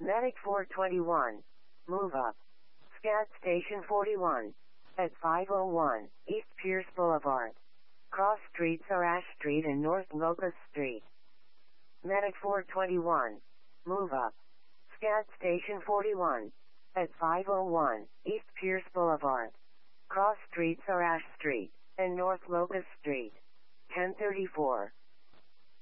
Medic 421. Move up. Scat Station 41. At 501 East Pierce Boulevard. Cross streets are Ash Street and North Locust Street. Medic 421. Move up. Scat Station 41. At 501 East Pierce Boulevard. Cross streets are Ash Street and North Locust Street. 1034.